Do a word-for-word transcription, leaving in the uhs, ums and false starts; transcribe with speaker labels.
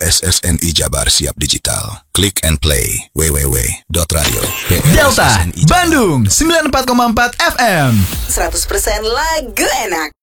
Speaker 1: S S N I Jabar Siap Digital. Click and play. w w w dot radio.
Speaker 2: Delta Bandung sembilan puluh empat koma empat F M.
Speaker 3: seratus persen lagu enak.